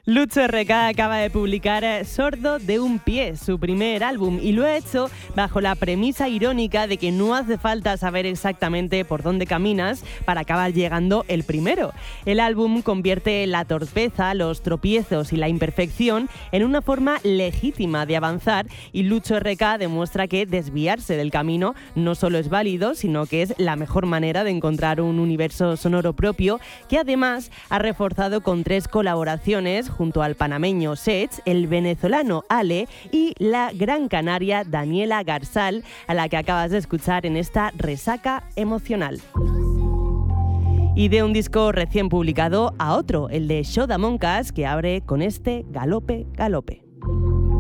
Lucho RK acaba de publicar Sordo de un pie, su primer álbum, y lo ha hecho bajo la premisa irónica de que no hace falta saber exactamente por dónde caminas para acabar llegando el primero. El álbum convierte la torpeza, los tropiezos y la imperfección en una forma legítima de avanzar, y Lucho RK demuestra que desviarse del camino no solo es válido, sino que es la mejor manera de encontrar un universo sonoro propio, que además ha reforzado con 3 colaboraciones junto al panameño Sech, el venezolano Ale y la gran canaria Daniela Garzal, a la que acabas de escuchar en esta resaca emocional. Y de un disco recién publicado a otro, el de Xodamoncas, que abre con este Galope, Galope.